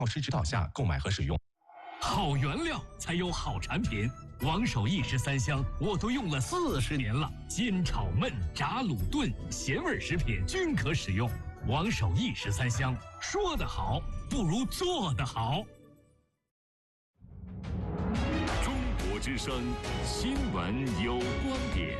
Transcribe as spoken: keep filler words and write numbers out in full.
师指导下购买和使用。 好原料才有好产品，王守义十三香我都用了四十年了，煎炒焖炸卤炖咸味食品均可使用。王守义十三香，说得好不如做得好。 中国之声新闻有观点。